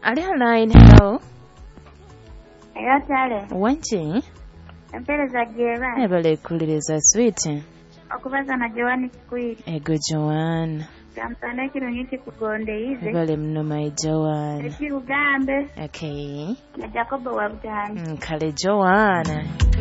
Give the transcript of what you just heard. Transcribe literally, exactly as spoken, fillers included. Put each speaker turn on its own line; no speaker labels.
Ali online, hello.
Hello, Tale.
Wanchi?
Empeleza Jeva.
Ebale kuliriza sweet.
Okubaza na Joan Squid.
Ego Joan.
Kampana kironyiti kugonde ize.
Ebale mno my Joan.
Eki ugambe.
Okay.
Na Jacobo wa Butani.
Kale Joan.